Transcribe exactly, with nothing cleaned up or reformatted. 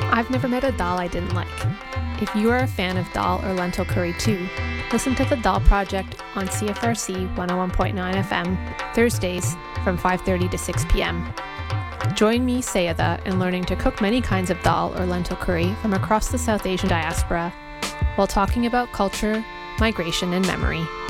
I've never met a dal I didn't like. If you are a fan of dal or lentil curry too, listen to The Dal Project on C F R C one oh one point nine F M, Thursdays from five thirty to six p.m. Join me, Sayeda, in learning to cook many kinds of dal or lentil curry from across the South Asian diaspora while talking about culture, migration, and memory.